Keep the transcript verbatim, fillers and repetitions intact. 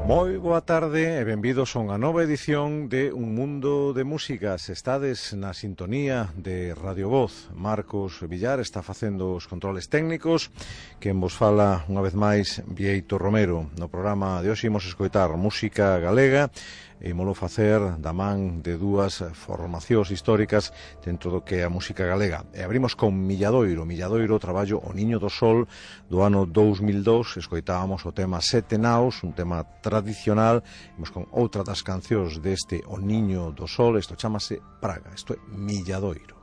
Moi boa tarde e benvidos a unha nova edición de Un Mundo de Músicas. Estades na sintonía de Radio Voz. Marcos Villar está facendo os controles técnicos. Quen vos fala unha vez máis, Bieito Romero. No programa de hoxe imos escoitar música galega e imolo facer da man de dúas formacións históricas dentro do que é a música galega. E abrimos con Milladoiro. Milladoiro, traballo O Niño do Sol do ano dous mil dous. Escoitábamos o tema Sete Naos, un tema tradicional. Imos con outra das cancións deste O Niño do Sol. Isto chamase Praga. Isto é Milladoiro.